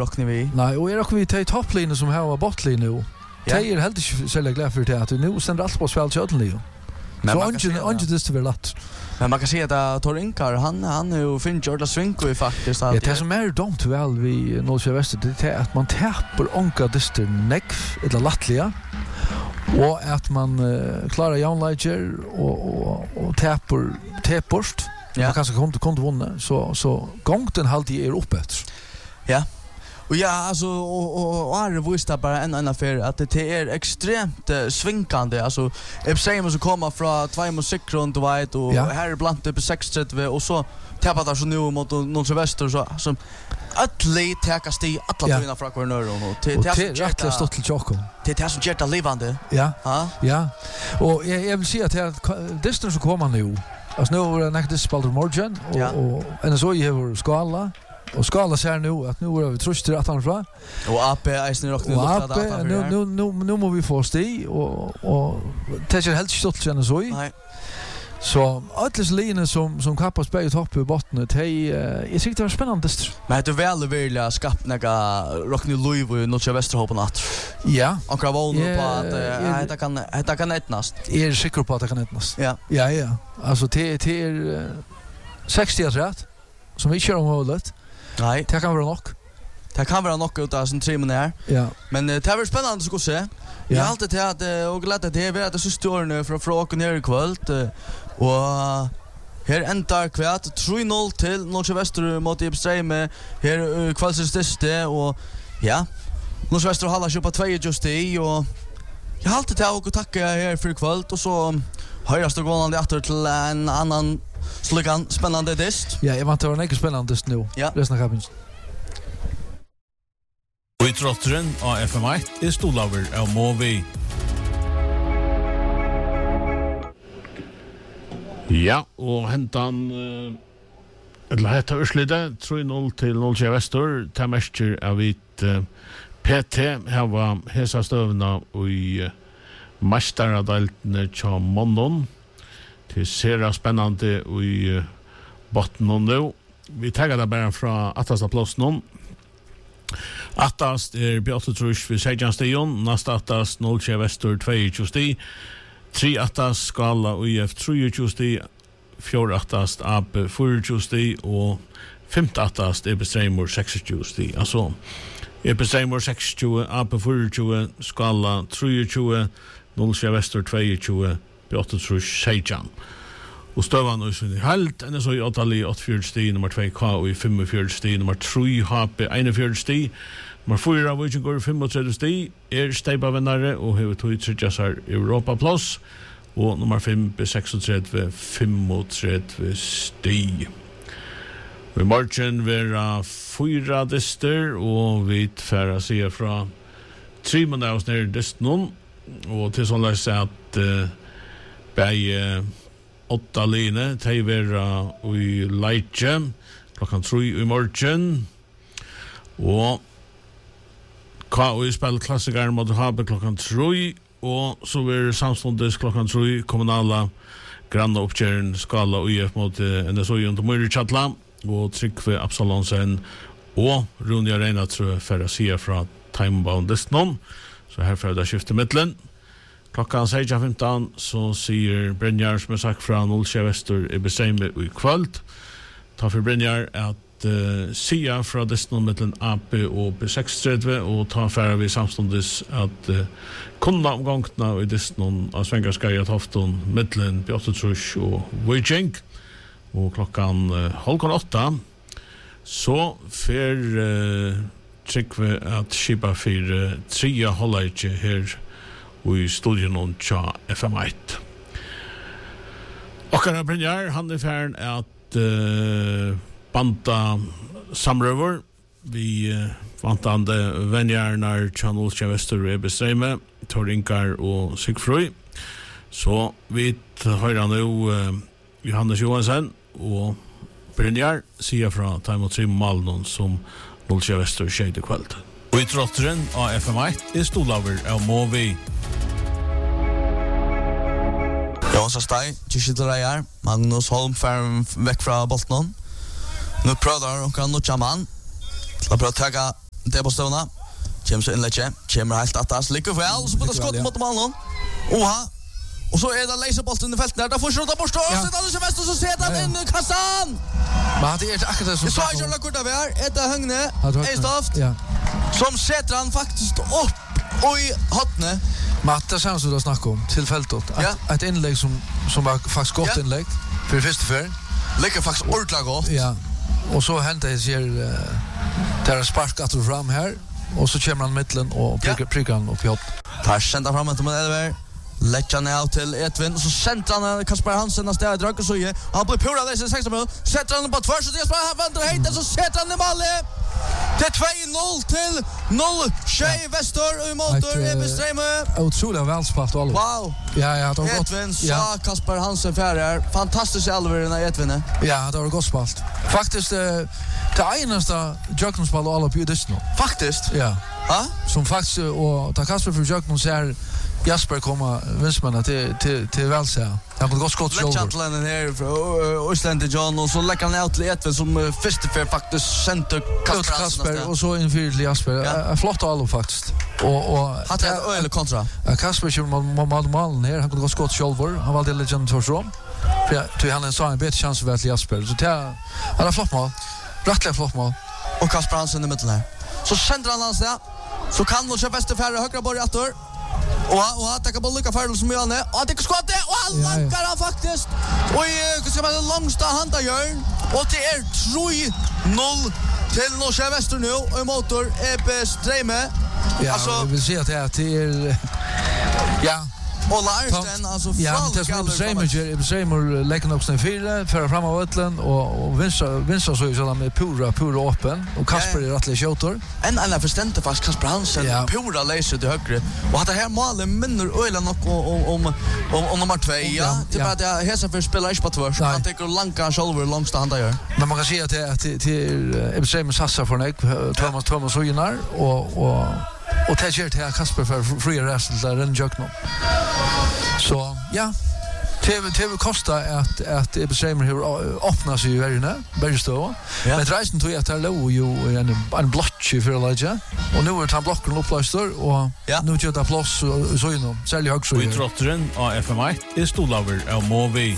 rockar vi. Nej, och rockar vi till topplinjen som har bottling nu. Det är helt inte så glad för det att nu ständer allt på spel till ödeln. Men så inte det är väl lätt. Men man kan se att Torinkar han är ju finns Jordan Swinko i faktiskt. Ja, det som är dumt väl vi Nordsjö Väster det är att man tappar onka dyster neck eller lattliga och att man klarar jaunliger och tappar man kanske kunde vinna så gången alltid är uppe. Ja. Och ja, alltså och är visst bara en affär att det är extremt svinkande. Alltså Epstein så kommer från 2 sekund och vet och här är blant upp 6:30 och så tappar där så nu mot Nordsjö Väster så som atlet täckas det alla tvåna från corner och det är rätt stort till chocken. Det är så jätte levande. Ja. Ja. Och jag vill se att det som kommer nu. Alltså nu är det nästa spel morgon och en så ju har skala. Och skala ser nu att nu är vi tröstar att han fra. Och AP är nu också nu måste vi få sti och det är helt stolt sen så. Nej. Så allas linjer som kappar spel topp i botten det är tycker det var spännande. Men det är väl vilja skapna Rockny Louis och Nordsjö Västerhopen att. Ja. Och kan vara på att det kan ettnast. Är säker på att det kan ettnast. Ja. Ja. Alltså det är 60 rätt som vi kör om hållet. Nej, det kan vara nog. Det kan vara nog ut av sin 3 minuter. Ja. Men det är spännande att se. Jag har alltid att och glatt att det är att det så står nu från åka ner i kväll och här ändar kvart 3-0 till Nordsjö Väster mot Epstein med här kvällsens sista och ja. Nordsjö Väster håller sig på 2 just i och jag har alltid att tacka här för kväll och så hörs det gående åter till en annan slugan spännande dist. Ja, jag väntar en mycket spännande dist nu. Ja. Resten av kapins. Och i trottren av FM1 är Stolaver av Movi. Ja, och hentan eller hetta urslita 3-0 till Nordsjö Väster. Tamester av vit PT har hesa stövna i Mästaradalten till Mondon. Det ser spännande i botten nu. Vi taggar det bara från attasta plåsen. Attast är Björtutrush vid Sejanstion. Nästa attast Nordsjö Väster 22. 3 attast Skala och IF 23. 4 attast AB 24 och 5 attast Ebestreimor 26. Alltså Ebestreimor 26, AB 24, Skala 23, Nordsjö Väster 22. Björtutrush Sejan. Och stövan och sin halt än så i Otali 84 nummer 2K och i 45 nummer 3 HP 41 nummer 4 Vikingur 35 är steipa vinnare och har tagit sig jasar Europa Plus och nummer 5 36 35 sti. Vi marchen vera 4 dister och vi färra se från 3 månader ner distnon och till sån läs att bäj 8 line, Tejvera i Leitje, klockan 3 i morgen. Och KU spelar klassikar mot HB klockan 3. Och så är det samståndes klockan 3 kommunala granna uppkärren Skala och IF mot NSO under Myrchatla. Och Tryggve Absalonsen och Ronja Reina tror jag färra sia från Timebound Destnon. Så här för det skiftet mittlen. Klockan 16:15 så säger Brynjar som sagt från Nordsjö Väster i bestämmer i kvöld. Ta för Brynjar att sia från Destnon mellan AP och B630 och ta färre vid samståndes att kunna omgångna i Destnon av Svengarskaja Tofton mellan Björtutrush och Viking. Och klockan 7:30 så för Tryggve att skipa för 3 hållare här och i studion om tja FM1. Och Karl Brynjar, han är färd att banta samröver. Vi vantande vänjarnar tja Nordsjö Väster och Ebestreime, Torinkar och Sigfrøy. Så vi höra nu Johannes Johansson och Brynjar säger från Time och 3 Malnon som Nordsjö Väster tjejde kvällt. Och i trottren av FM1 är Stolaver av Movi. Ja, så steg, Kishidreier, Magnus Holm väck från Bolton. Nu prövar och kan nutja man. Så pröva ta det är på ståna. Kommer så inlägget, kommer helt attas, lycka väl, så på det skott mot målen. Oha. Och så är det laserbollen i fältet där. Där får skjuta bort och så där så väst och så sätter han in kassan. Men det är akkurat som så jag la kort av här. Ett Högne, Eistoft. Ja. Som sätter han faktiskt upp och i hotne. Matta känns det att snacka om tillfället. Ett inlägg som var faktiskt gott inlägg för första för. Lägger faktiskt ordentligt gott. Ja. Och så händer det sig där sparkat fram här och så kommer han mitten och prickar han upp i hop. Tar sända fram till Elver. Lägger han ut till Edvin och så sätter han Kasper Hansen av stället drag och så är han på pura där i 6 minuter sätter han på tvärs och det spelar han vänder hit så sätter han i målet. Det är 2-0 till 0 Tjej Väster i motor Ebestreme. Otroligt välspalt och wow. Ja, det var gott. Edvin sa Kasper Hansen färre. Fantastiskt Elver i Edvin. Ja, det var gott spalt. Faktiskt det enaste Jöknspel och alla på just nu. Faktiskt. Ja. Ja? Som faktiskt och ta Kasper för Jökn ser Jasper komma vinstmanna till välse. Han har gått skott shoulder. Läckantlen här för Östland John och så läcker han ut till Edvin som första för faktiskt center Kasper och så inför till Jasper. Flott all faktiskt. Och hade ett öle kontra. Kasper kör malen här. Han har gått skott shoulder. Han valde legend för så. För han sa en bättre chans för att Jasper. Så han har flott mål. Rättligt flott mål. Och Kasper Hansen i mitten här. Så sänder han hans där. Så kan nog köpa Västerfärre högra borg åter. Och attacka på Luka Ferdel som gör det. Och det skottet och han lankar han faktiskt. Och ska man långsta handa gör. Och det är 3-0 till Norska Väster nu och motor Ebestreme. Ja, alltså jag vill se att det är ja. Och Larsen alltså Ebestreme lägger upp sin fyra för fram av Ötlen och vinstra så är så med pura öppen och Kasper är rättligt shooter. En annan förstände fast Kasper Hansen pura läser till högre. Och att det här målet minner ölen om nummer 2. Ja, det bara det här för spelar inte på tvärs. Han tar långa shoulder långsta handa gör. Men man kan se att till Ebestreme satsar för Nick Thomas Ojenar och täcker till Kasper för fria resten där den jöknar. Så ja, TV kostar att Ebestreme har öppnat sig i världen, bergstå. Men reisen tog att det låg ju en block i för läge. Och nu är det blocken upplöster och nu gör det plats så inom. Sälj högst så. Vi trottren av FM1 är stolaver av Movi.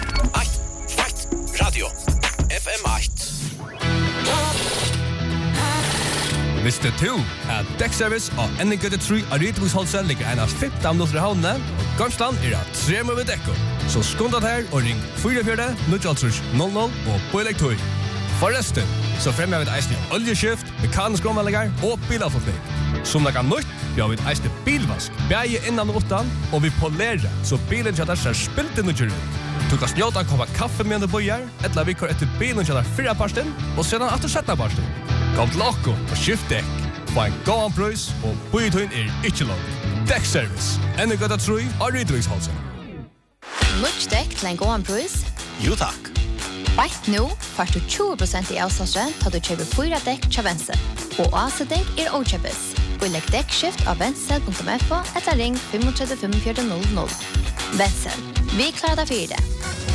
Fight Radio FM1. Visste du at Deckservice og NG3 Aritviksholse ligger en av 15 minutter i havnene, og Garmsland er at 3 med dekko. Så skundet her og ring 44-00 og på elektrøy. Forresten, så fremmer vi et eisende oljeskift, mekanisk omvallinger og bilavforkning. Som det kan nytt, vi har vi et eisende bilvask, beie innan og utan, og vi polerer, så bilen kjøtter ser spilt inn og kjører ut. Du kan snjåta en kopp kaffe med en bøyer, eller vi kör etter bilen kjøtter 4 parsten, og sedan etter 17 parsten. Kom til Akko og skift dekk. Få en god prøys, og bøyetøyen ikke langt. Dekkservice. NG3 Aritviksholse. Much dekk til en god prøys? Jo takk. Right nu får du 20% i avslagsrent til du kjøper 4 dekk til Vensel. Og avsetning åkjøpes. Og legg dekkskift av vensel.fo eller ring 35 4500. Vensel. Vi klarer deg for det.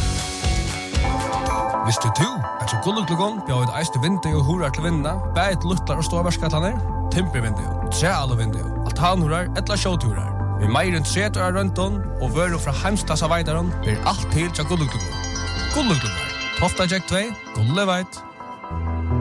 Visste du at så gulluklugon bjør et eiste vindu og horar til vinna, bæt luttlar og ståverskatlaner, timpervindu, trealovindu, altanhorar etla sjåturar. Vi meir enn 3 år rønton og vøru fra heimstassa veidaron blir alt til tja gulluklugon. Gulluklugon. Tofta Jack 2, Gulleveit.